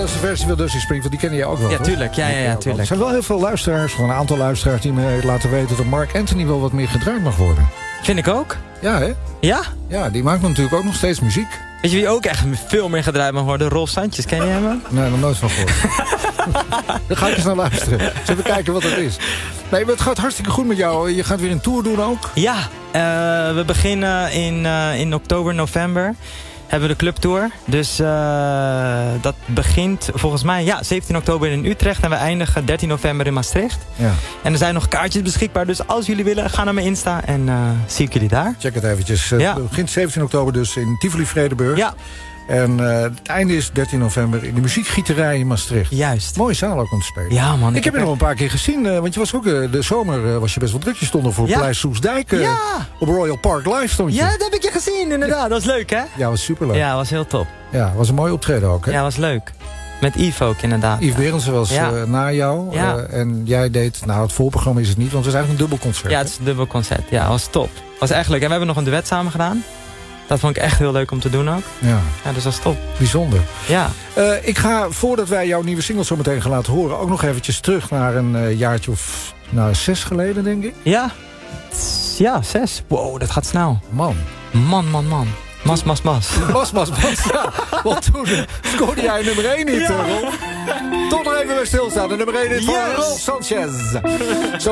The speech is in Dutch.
dat is de versie van Dusty Springfield. Die ken je ook wel, Ja, toch? tuurlijk. Ja, tuurlijk. Er zijn wel heel veel luisteraars, van een aantal luisteraars... die me laten weten dat Mark Anthony wel wat meer gedraaid mag worden. Vind ik ook. Ja, hè? Ja? Ja, die maakt natuurlijk ook nog steeds muziek. Weet je wie ook echt veel meer gedraaid mag worden? Rolf Sanchez, ken je hem? Nee, nog nooit van gehoord. Dan ga ik eens naar luisteren. Dus even kijken wat het is. Nee, het gaat hartstikke goed met jou. Je gaat weer een tour doen ook. Ja, we beginnen in oktober, november. Hebben we de clubtour. Dus dat begint volgens mij 17 oktober in Utrecht. En we eindigen 13 november in Maastricht. Ja. En er zijn nog kaartjes beschikbaar. Dus als jullie willen, ga naar mijn Insta. En zie ik jullie daar. Check het eventjes. Ja. Het begint 17 oktober dus in Tivoli-Vredenburg. Ja. En het einde is 13 november in de muziekgieterij in Maastricht. Juist. Mooie zaal ook om te spelen. Ja, man. Ik heb je nog een paar keer gezien. Want je was ook de zomer was je best wel druk. Je stond er voor Paleis Soesdijk. Op Royal Park Live stond je. Ja, dat heb ik je gezien, inderdaad. Dat was leuk, hè? Ja, was superleuk. Ja, was heel top. Ja, was een mooi optreden ook, hè? Ja, was leuk. Met Yves ook, inderdaad. Yves Berendsen was na jou. Ja. En jij deed... Nou, het voorprogramma is het niet, want het is eigenlijk een dubbel concert. Ja, het is een dubbel concert. Ja, was top. Was echt leuk. En we hebben nog een duet samen gedaan. Dat vond ik echt heel leuk om te doen ook. Ja. Ja, dus dat is top. Bijzonder. Ja. Ik ga, voordat wij jouw nieuwe single zo meteen gaan laten horen... ook nog eventjes terug naar een jaartje of 6 geleden, denk ik. Ja. Ja, 6. Wow, dat gaat snel. Man. Man. Mas. Mas, ja. Want toen scoorde jij nummer 1 niet, Rolf. Tot nog even bij stilstaan. De nummer 1 is voor Rolf Sanchez. Zo